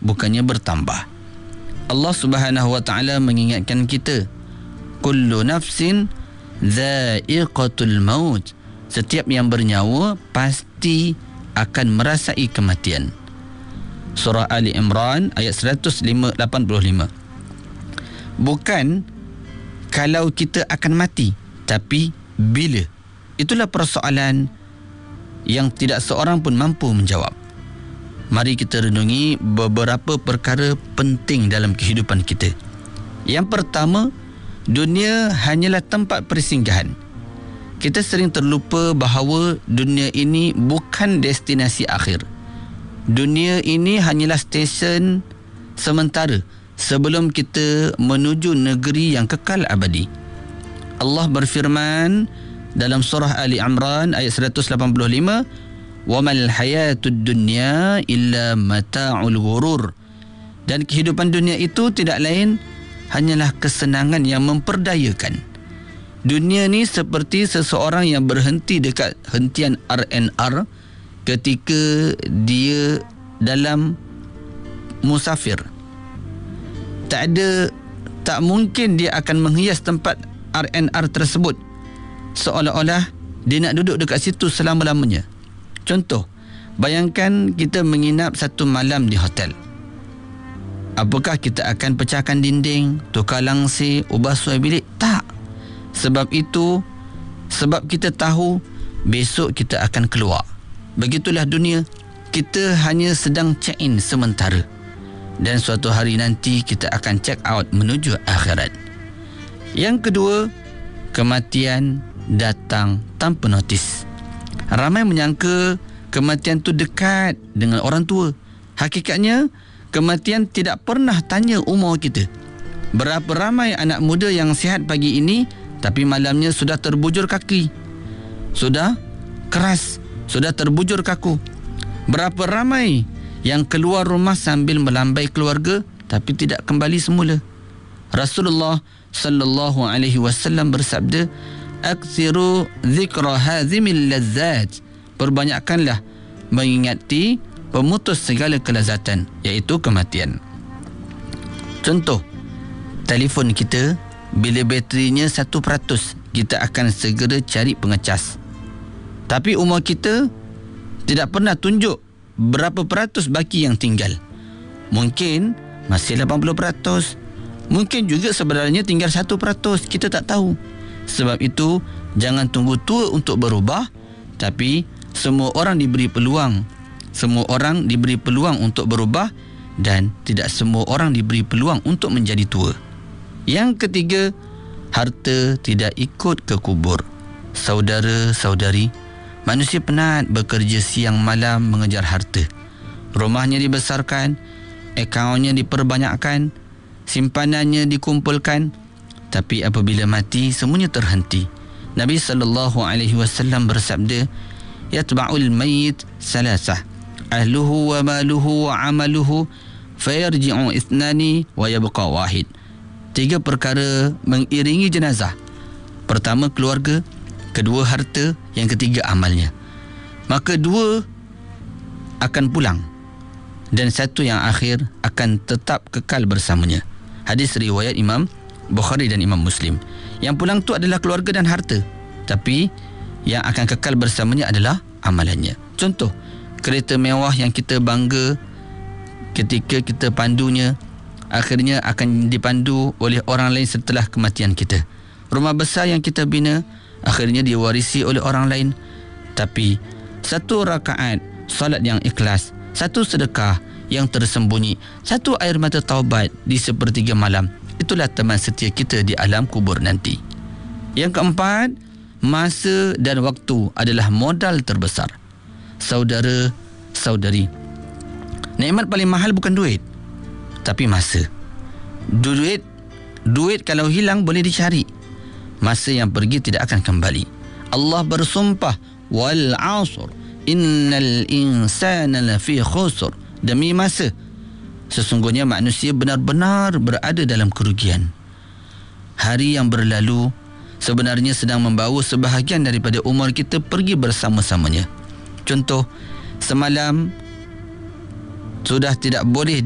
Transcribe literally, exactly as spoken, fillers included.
bukannya bertambah. Allah Subhanahu wa taala mengingatkan kita, kullu nafsin dha'iqatul maut. Setiap yang bernyawa pasti akan merasai kematian. Surah Ali Imran ayat seratus lapan puluh lima. Bukan kalau kita akan mati, tapi bila. Itulah persoalan yang tidak seorang pun mampu menjawab. Mari kita renungi beberapa perkara penting dalam kehidupan kita. Yang pertama, dunia hanyalah tempat persinggahan. Kita sering terlupa bahawa dunia ini bukan destinasi akhir. Dunia ini hanyalah stesen sementara sebelum kita menuju negeri yang kekal abadi. Allah berfirman dalam surah Ali Imran ayat seratus lapan puluh lima, وَمَا الْحَيَاةُ الدُّنْيَا إِلَّا مَتَاعُ الْغُرُورِ. Dan kehidupan dunia itu tidak lain hanyalah kesenangan yang memperdayakan. Dunia ni seperti seseorang yang berhenti dekat hentian R and R ketika dia dalam musafir. Tak ada, tak mungkin dia akan menghias tempat R and R tersebut seolah-olah dia nak duduk dekat situ selama-lamanya. Contoh, bayangkan kita menginap satu malam di hotel. Apakah kita akan pecahkan dinding, tukar langsir, ubah suai bilik? Tak. Sebab itu, sebab kita tahu besok kita akan keluar. Begitulah dunia. Kita hanya sedang check-in sementara. Dan suatu hari nanti kita akan check out menuju akhirat. Yang kedua, kematian datang tanpa notis. Ramai menyangka kematian tu dekat dengan orang tua. Hakikatnya, kematian tidak pernah tanya umur kita. Berapa ramai anak muda yang sihat pagi ini, tapi malamnya sudah terbujur kaki, sudah keras, sudah terbujur kaku. Berapa ramai yang keluar rumah sambil melambai keluarga, tapi tidak kembali semula. Rasulullah sallallahu alaihi wasallam bersabda, "Aktsiru dzikra hazimil lazzat." Perbanyakkanlah mengingati pemutus segala kelazatan, iaitu kematian. Contoh, telefon kita bila baterinya satu peratus, kita akan segera cari pengecas. Tapi umur kita tidak pernah tunjuk berapa peratus baki yang tinggal. Mungkin masih lapan puluh peratus, mungkin juga sebenarnya tinggal satu peratus, kita tak tahu. Sebab itu, jangan tunggu tua untuk berubah, tapi semua orang diberi peluang. Semua orang diberi peluang untuk berubah dan tidak semua orang diberi peluang untuk menjadi tua. Yang ketiga, harta tidak ikut ke kubur. Saudara-saudari, manusia penat bekerja siang malam mengejar harta. Rumahnya dibesarkan, akaunnya diperbanyakkan, simpanannya dikumpulkan, tapi apabila mati, semuanya terhenti. Nabi sallallahu alaihi wasallam bersabda, "Yatba'ul mayyit salasah, ahluhu wa maluhu wa amaluhu, fayarji'u ithnani wa yabqa wahid." Tiga perkara mengiringi jenazah. Pertama, keluarga. Kedua, harta. Yang ketiga, amalnya. Maka dua akan pulang dan satu yang akhir akan tetap kekal bersamanya. Hadis riwayat Imam Bukhari dan Imam Muslim. Yang pulang tu adalah keluarga dan harta, tapi yang akan kekal bersamanya adalah amalannya. Contoh, kereta mewah yang kita bangga ketika kita pandunya, akhirnya akan dipandu oleh orang lain setelah kematian kita. Rumah besar yang kita bina, akhirnya diwarisi oleh orang lain. Tapi satu rakaat solat yang ikhlas, satu sedekah yang tersembunyi, satu air mata taubat di sepertiga malam, itulah teman setia kita di alam kubur nanti. Yang keempat, masa dan waktu adalah modal terbesar. Saudara-saudari, nikmat paling mahal bukan duit, tapi masa. Duit, duit kalau hilang boleh dicari. Masa yang pergi tidak akan kembali. Allah bersumpah, wal 'asr innal insana lafi khusr. Demi masa, sesungguhnya manusia benar-benar berada dalam kerugian. Hari yang berlalu sebenarnya sedang membawa sebahagian daripada umur kita pergi bersama-samanya. Contoh, semalam sudah tidak boleh